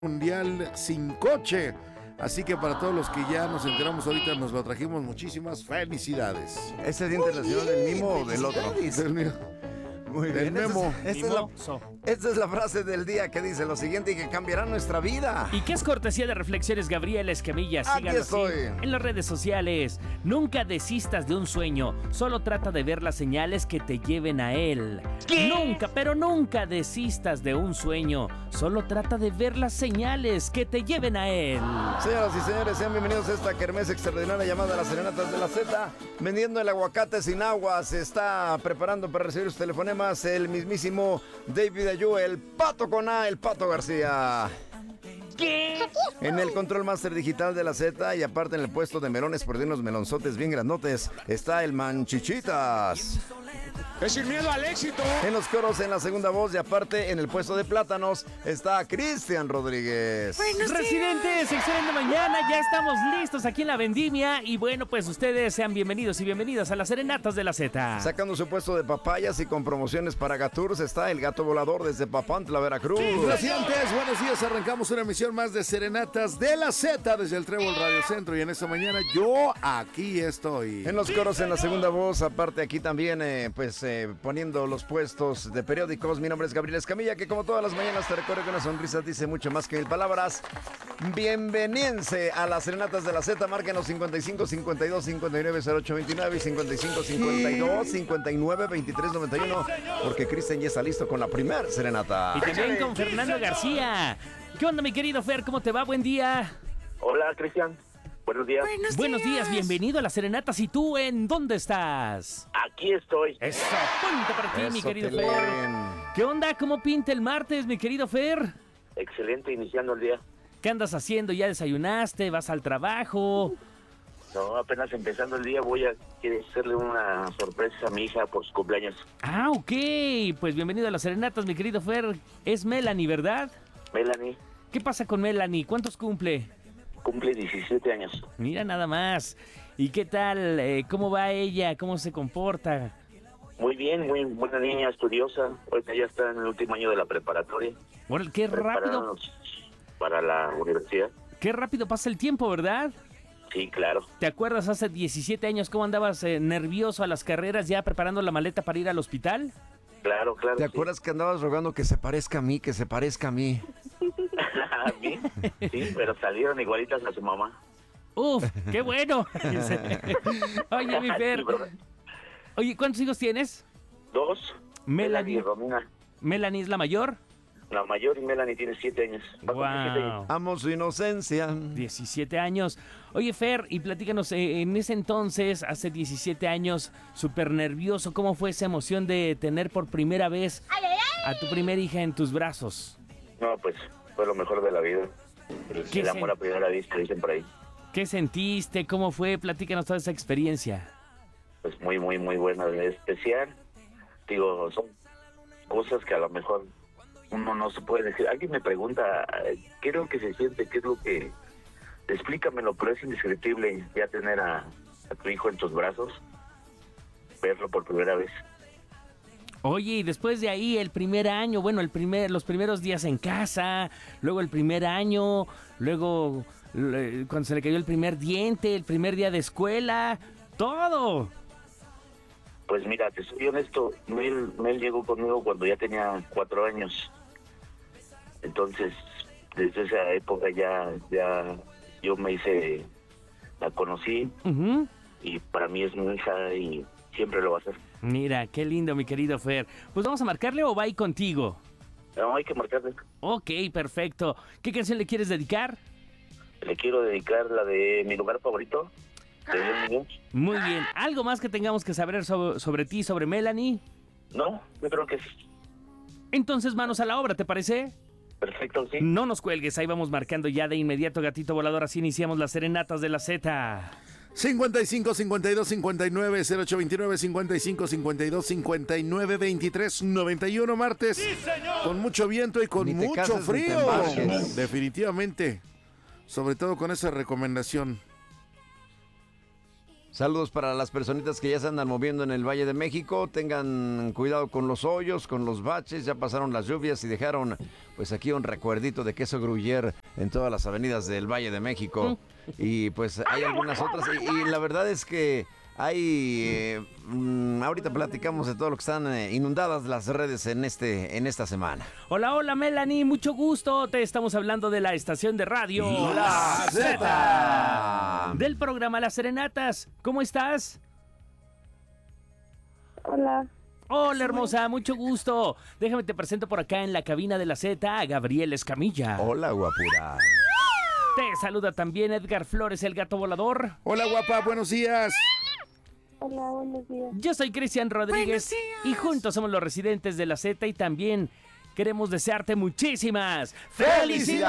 mundial sin coche. Así que para todos los que ya nos enteramos ahorita, nos lo trajimos. Muchísimas felicidades. ¿Es el Día Internacional del Mimo o del otro? Del mío. Muy bien. Del Memo. Esta es la frase del día que dice lo siguiente y que cambiará nuestra vida. Y que es cortesía de Reflexiones Gabriel Escamilla. Aquí Síganlo estoy. en las redes sociales. Nunca desistas de un sueño. Solo trata de ver las señales que te lleven a él. ¿Qué? Nunca, pero nunca desistas de un sueño. Solo trata de ver las señales que te lleven a él. Señoras y señores, sean bienvenidos a esta kermés extraordinaria llamada Las Serenatas de la Z. Vendiendo el aguacate sin agua, se está preparando para recibir sus telefonemas el mismísimo David Ayú, el Pato con A, el Pato García. ¿Qué? En el control master digital de la Z y aparte en el puesto de melones por unos melonzotes bien grandotes está el Manchichitas. Es sin miedo al éxito. En los coros en la segunda voz y aparte en el puesto de plátanos está Cristian Rodríguez. Residentes, excelente mañana, ya estamos listos aquí en la vendimia y bueno, pues ustedes sean bienvenidos y bienvenidas a las Serenatas de la Z. Sacando su puesto de papayas y con promociones para Gaturs está el Gato Volador desde Papantla, Veracruz. Residentes, buenos días. Arrancamos una emisión más de Serenatas de la Z desde el Trébol Radio Centro. Y en esta mañana yo aquí estoy. En los coros en la segunda voz, aparte aquí también poniendo los puestos de periódicos. Mi nombre es Gabriel Escamilla, que como todas las mañanas te recuerdo que una sonrisa dice mucho más que 1000 palabras. Bienveniense a las Serenatas de la Z. Marquen los 55 52 59 08 29 y 55 52 59 23 91, porque Cristian ya está listo con la primer serenata. Y también con Fernando García. ¿Qué onda, mi querido Fer? ¿Cómo te va? Buen día. Hola, Cristian. Buenos días. Buenos días, bienvenido a las Serenatas. ¿Y tú en dónde estás? Aquí estoy. Eso, punto para ti, mi Eso, querido Telén. Fer. ¿Qué onda? ¿Cómo pinta el martes, mi querido Fer? Excelente, iniciando el día. ¿Qué andas haciendo? ¿Ya desayunaste? ¿Vas al trabajo? No, apenas empezando el día voy a hacerle una sorpresa a mi hija por su cumpleaños. Ah, ok. Pues bienvenido a las Serenatas, mi querido Fer. Es Melanie, ¿verdad? Melanie ¿Qué pasa con Melanie? ¿Cuántos cumple? cumple 17 años. Mira nada más. ¿Y qué tal? ¿Cómo va ella? ¿Cómo se comporta? Muy bien, muy buena niña, estudiosa. Ahorita ya está en el último año de la preparatoria. Bueno, qué rápido. Preparándonos para la universidad. Qué rápido pasa el tiempo, ¿verdad? Sí, claro. ¿Te acuerdas hace 17 años cómo andabas nervioso a las carreras ya preparando la maleta para ir al hospital? Claro. ¿Te sí. acuerdas que andabas rogando que se parezca a mí, que se parezca a mí? ¿A mí? Sí, pero salieron igualitas a su mamá. ¡Uf! ¡Qué bueno! Oye, mi Fer. Sí, ¿verdad? Oye, ¿cuántos hijos tienes? 2. Melanie. y Romina. ¿Melanie es la mayor? La mayor, y Melanie tiene 7 años. Va a cumplir 7 años. ¡Wow! Amo su inocencia. 17 años. Oye, Fer, y platícanos, en ese entonces, hace 17 años, súper nervioso, ¿cómo fue esa emoción de tener por primera vez a tu primera hija en tus brazos? No, pues fue lo mejor de la vida. ¿Qué El amor a primera vista, dicen por ahí. ¿Qué sentiste? ¿Cómo fue? Platícanos toda esa experiencia. Pues muy buena, especial. Digo, son cosas que a lo mejor uno no se puede decir. Alguien me pregunta, ¿qué es lo que se siente? ¿Qué es lo que...? Explícamelo, pero es indescriptible ya tener a tu hijo en tus brazos, verlo por primera vez. Oye, y después de ahí, el primer año, bueno, los primeros días en casa, luego el primer año, luego cuando se le cayó el primer diente, el primer día de escuela, todo. Pues mira, te soy honesto, Mel llegó conmigo cuando ya tenía 4 años. Entonces, desde esa época ya yo la conocí, Ujú. y para mí es mi hija y siempre lo va a ser. Mira, qué lindo, mi querido Fer. Pues vamos a marcarle o va ahí contigo. No, hay que marcarle. Ok, perfecto. ¿Qué canción le quieres dedicar? Le quiero dedicar la de Mi Lugar Favorito, de Dios mío. Muy bien. ¿Algo más que tengamos que saber sobre ti, sobre Melanie? No, yo creo que es Entonces, manos a la obra, ¿te parece? perfecto, sí. No nos cuelgues, ahí vamos marcando ya de inmediato, gatito volador. Así iniciamos las Serenatas de la Z. 55 52 59 08 29 55 52 59 23 91 martes. ¡Sí, señor! Con mucho viento y con Ni te mucho cases ni te frío. embarques. Definitivamente. Sobre todo con esa recomendación. Saludos para las personitas que ya se andan moviendo en el Valle de México. Tengan cuidado con los hoyos, con los baches. Ya pasaron las lluvias y dejaron pues aquí un recuerdito de queso gruyere en todas las avenidas del Valle de México. Y pues hay algunas otras. Y la verdad es que hay... ahorita platicamos de todo lo que están inundadas las redes en esta semana. Hola, hola Melanie, mucho gusto. Te estamos hablando de la estación de radio La Zeta. del programa Las Serenatas. ¿Cómo estás? Hola. Hola hermosa, mucho gusto. Déjame te presento por acá en la cabina de la Z a Gabriel Escamilla. Hola, guapura. Te saluda también Edgar Flores, el gato volador. Hola, guapa, buenos días. Hola, buenos días. Yo soy Cristian Rodríguez y juntos somos los residentes de la Z y también queremos desearte muchísimas ¡felicidades!